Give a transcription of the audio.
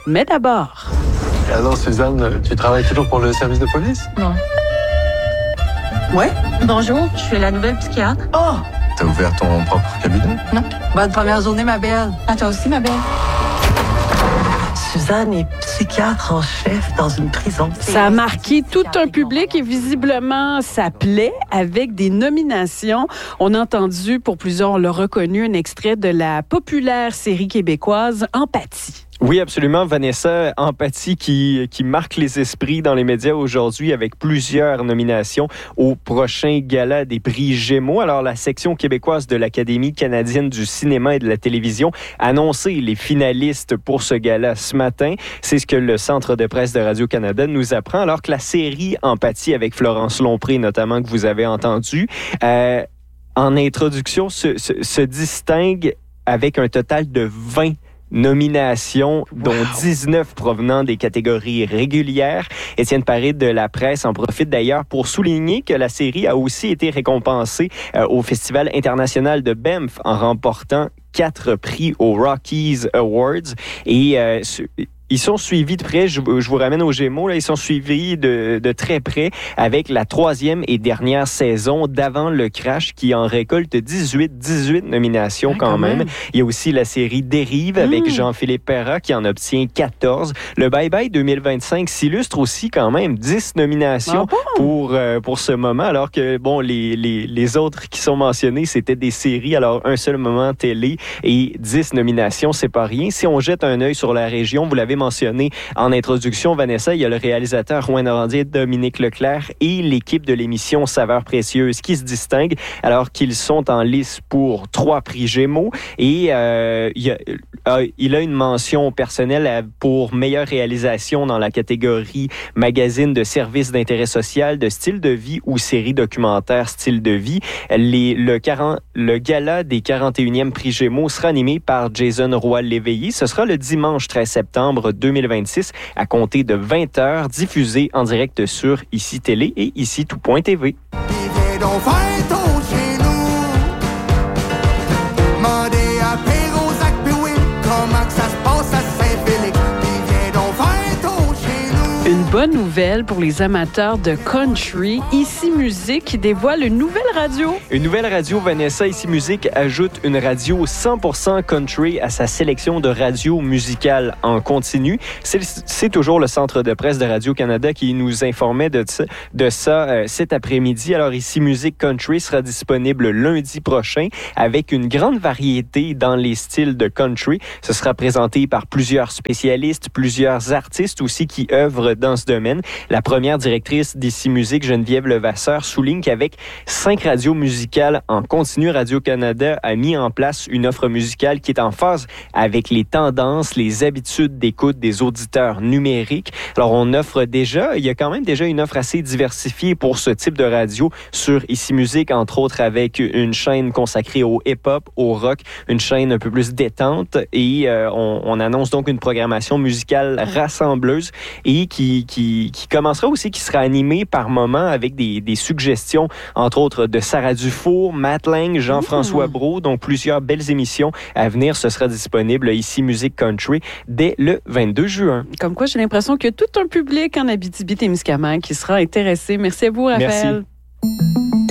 Mais d'abord... Alors, Suzanne, tu travailles toujours pour le service de police? Non. Ouais? Bonjour, je suis la nouvelle psychiatre. Oh! T'as ouvert ton propre cabinet? Non. Bonne première journée, ma belle. À toi aussi, ma belle. Suzanne est psychiatre en chef dans une prison. Ça a marqué tout un public et visiblement, ça plaît avec des nominations. On a entendu, pour plusieurs, on l'a reconnu, un extrait de la populaire série québécoise Empathie. Oui, absolument, Vanessa. Empathie qui marque les esprits dans les médias aujourd'hui avec plusieurs nominations au prochain gala des prix Gémeaux. Alors, la section québécoise de l'Académie canadienne du cinéma et de la télévision a annoncé les finalistes pour ce gala ce matin. C'est ce que le Centre de presse de Radio-Canada nous apprend, alors que la série Empathie avec Florence Lompré, notamment, que vous avez entendu, en introduction, se distingue avec un total de 20 nominations, dont 19 provenant des catégories régulières. Étienne Paré de La Presse en profite d'ailleurs pour souligner que la série a aussi été récompensée au Festival international de Banff en remportant 4 prix aux Rockies Awards. Et ils sont suivis de près, je vous ramène aux Gémeaux, là, ils sont suivis de très près avec la 3e et dernière saison d'Avant le Crash qui en récolte 18 nominations quand même. Il y a aussi la série Dérive avec Jean-Philippe Perra qui en obtient 14. Le Bye Bye 2025 s'illustre aussi quand même 10 nominations pour ce moment, alors que bon les autres qui sont mentionnés, c'était des séries, alors un seul moment télé et 10 nominations, c'est pas rien. Si on jette un œil sur la région, vous l'avez mentionné en introduction, Vanessa, il y a le réalisateur Rouen Norrandier, Dominique Leclerc et l'équipe de l'émission Saveurs précieuses qui se distinguent alors qu'ils sont en lice pour 3 prix Gémeaux et il a une mention personnelle pour meilleure réalisation dans la catégorie magazine de services d'intérêt social, de style de vie ou série documentaire style de vie. Le gala des 41e prix Gémeaux sera animé par Jason Roy-Léveillé. Ce sera le dimanche 13 septembre 2026 à compter de 20h, diffusé en direct sur ICI Télé et ICI Tout.tv. Une bonne nouvelle pour les amateurs de country. ICI Musique qui dévoile une nouvelle radio. Une nouvelle radio, Vanessa. ICI Musique ajoute une radio 100% country à sa sélection de radios musicales en continu. C'est toujours le Centre de presse de Radio-Canada qui nous informait de ça cet après-midi. Alors, ICI Musique Country sera disponible lundi prochain avec une grande variété dans les styles de country. Ce sera présenté par plusieurs spécialistes, plusieurs artistes aussi qui œuvrent dans ce domaine. La première directrice d'ICI Musique, Geneviève Levasseur, souligne qu'avec 5 radios musicales en continu, Radio-Canada a mis en place une offre musicale qui est en phase avec les tendances, les habitudes d'écoute des auditeurs numériques. Alors, il y a quand même déjà une offre assez diversifiée pour ce type de radio sur ICI Musique, entre autres avec une chaîne consacrée au hip-hop, au rock, une chaîne un peu plus détente et on annonce donc une programmation musicale rassembleuse et qui commencera aussi, qui sera animé par moments avec des suggestions, entre autres de Sarah Dufour, Matt Lang, Jean-François Brault, donc plusieurs belles émissions à venir. Ce sera disponible ici Musique Country dès le 22 juin. Comme quoi, j'ai l'impression qu'il y a tout un public en Abitibi-Témiscamingue qui sera intéressé. Merci à vous, Raphaël. Merci.